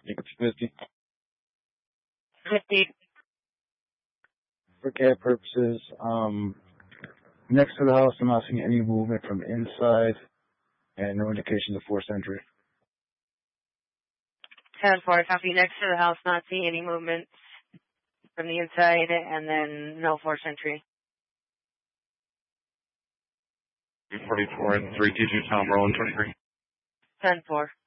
think it's 50. 50. For CAD purposes, next to the house, I'm not seeing any movement from inside and no indication of forced entry. 10-4, copy. Next to the house, not seeing any movement from the inside, and then no forced entry. 44 and 3 2 Tom, rolling 23. 10-4.